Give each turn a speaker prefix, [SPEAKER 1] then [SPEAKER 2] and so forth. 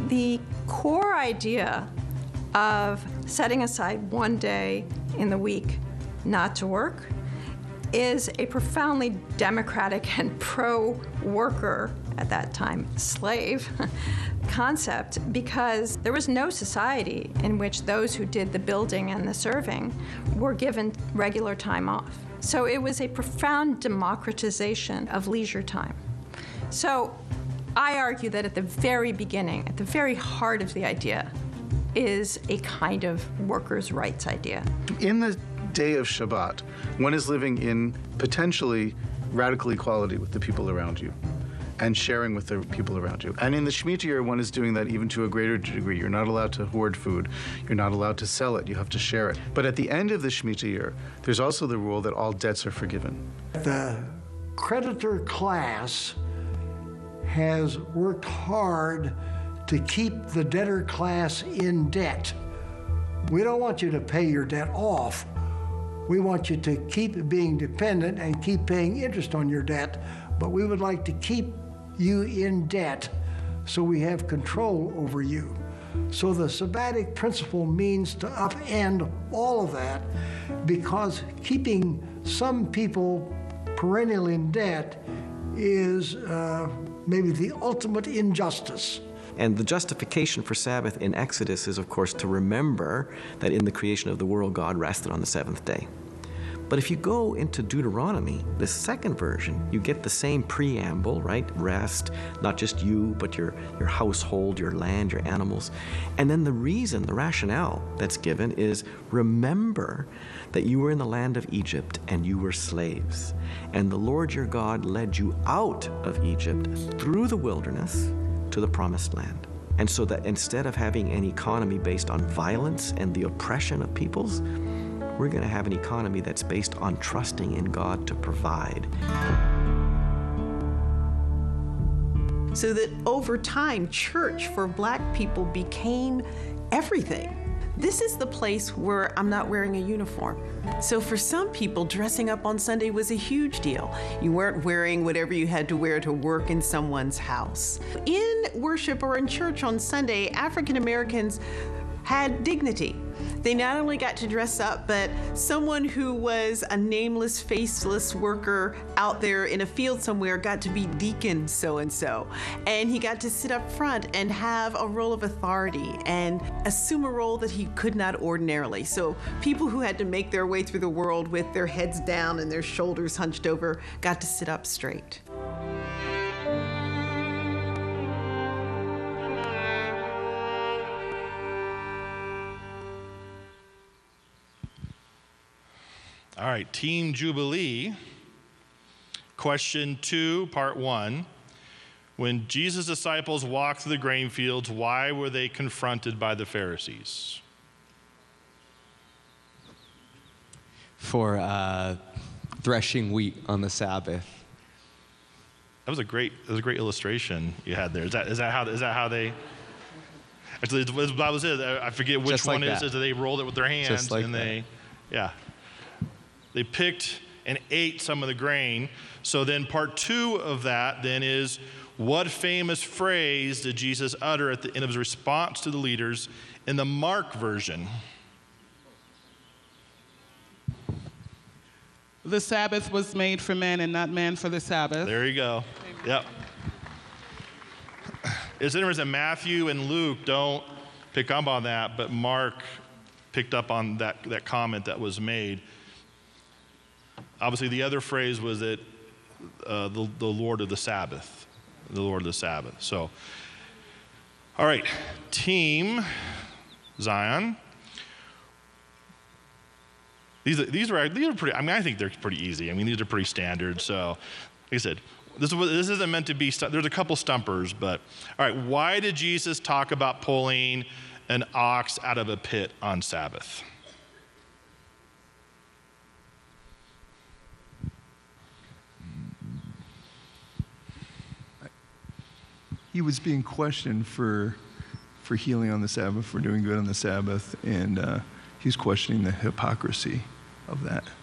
[SPEAKER 1] The core idea of setting aside one day in the week not to work is a profoundly democratic and pro-worker, at that time slave, concept, because there was no society in which those who did the building and the serving were given regular time off. So it was a profound democratization of leisure time. So I argue that at the very beginning, at the very heart of the idea, is a kind of workers' rights idea.
[SPEAKER 2] In the day of Shabbat, one is living in potentially radical equality with the people around you and sharing with the people around you. And in the Shemitah year, one is doing that even to a greater degree. You're not allowed to hoard food. You're not allowed to sell it. You have to share it. But at the end of the Shemitah year, there's also the rule that all debts are forgiven.
[SPEAKER 3] The creditor class has worked hard to keep the debtor class in debt. We don't want you to pay your debt off. We want you to keep being dependent and keep paying interest on your debt, but we would like to keep you in debt so we have control over you. So the sabbatic principle means to upend all of that, because keeping some people perennially in debt is maybe the ultimate injustice.
[SPEAKER 4] And the justification for Sabbath in Exodus is, of course, to remember that in the creation of the world, God rested on the seventh day. But if you go into Deuteronomy, the second version, you get the same preamble, right? Rest, not just you, but your household, your land, your animals. And then the reason, the rationale that's given is, remember that you were in the land of Egypt and you were slaves. And the Lord your God led you out of Egypt through the wilderness to the promised land. And so that instead of having an economy based on violence and the oppression of peoples, we're going to have an economy that's based on trusting in God to provide.
[SPEAKER 5] So that over time, church for Black people became everything. This is the place where I'm not wearing a uniform. So for some people, dressing up on Sunday was a huge deal. You weren't wearing whatever you had to wear to work in someone's house. In worship or in church on Sunday, African Americans had dignity. They not only got to dress up, but someone who was a nameless, faceless worker out there in a field somewhere got to be deacon so-and-so. And he got to sit up front and have a role of authority and assume a role that he could not ordinarily. So people who had to make their way through the world with their heads down and their shoulders hunched over got to sit up straight.
[SPEAKER 6] All right, Team Jubilee, question 2, part 1. When Jesus' disciples walked through the grain fields, why were they confronted by the Pharisees?
[SPEAKER 7] For threshing wheat on the Sabbath.
[SPEAKER 6] That was a great illustration you had there. Is that how they? Actually, the Bible says, I forget which one it is. They rolled it with their hands yeah. They picked and ate some of the grain. So then part 2 of that then is, what famous phrase did Jesus utter at the end of his response to the leaders in the Mark version?
[SPEAKER 8] The Sabbath was made for man and not man for the Sabbath.
[SPEAKER 6] There you go. Yep. It's interesting that Matthew and Luke don't pick up on that, but Mark picked up on that comment that was made. Obviously, the other phrase was that the Lord of the Sabbath, the Lord of the Sabbath. So, all right, Team Zion. These are pretty. I mean, I think they're pretty easy. I mean, these are pretty standard. So, like I said, this isn't meant to be. There's a couple stumpers, but all right. Why did Jesus talk about pulling an ox out of a pit on Sabbath?
[SPEAKER 9] He was being questioned for healing on the Sabbath, for doing good on the Sabbath, and he's questioning the hypocrisy of that.